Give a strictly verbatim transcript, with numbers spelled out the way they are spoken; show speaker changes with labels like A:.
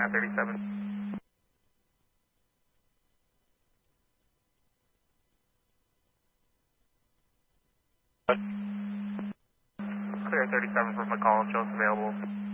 A: I thirty-seven. Clear thirty-seven for McCall, shows available.